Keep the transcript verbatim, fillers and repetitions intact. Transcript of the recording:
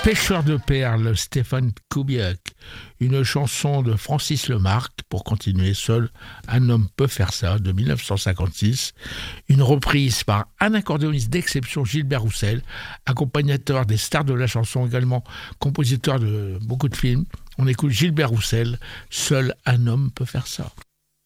Pêcheur de perles, Stéphane Kubiak. Une chanson de Francis Lemarque, pour continuer seul, un homme peut faire ça, de dix-neuf cent cinquante-six. Une reprise par un accordéoniste d'exception, Gilbert Roussel, accompagnateur des stars de la chanson, également compositeur de beaucoup de films. On écoute Gilbert Roussel, Seul un homme peut faire ça.